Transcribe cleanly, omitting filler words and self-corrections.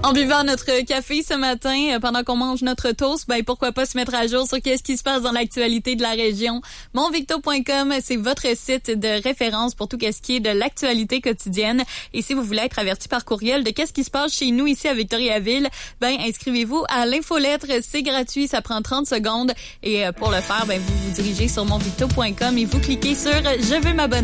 En buvant notre café ce matin, pendant qu'on mange notre toast, ben pourquoi pas se mettre à jour sur qu'est-ce qui se passe dans l'actualité de la région. Monvicto.com, c'est votre site de référence pour tout ce qui est de l'actualité quotidienne. Et si vous voulez être averti par courriel de qu'est-ce qui se passe chez nous ici à Victoriaville, ben inscrivez-vous à l'infolettre, c'est gratuit, ça prend 30 secondes. Et pour le faire, ben vous vous dirigez sur monvicto.com et vous cliquez sur « Je veux m'abonner ».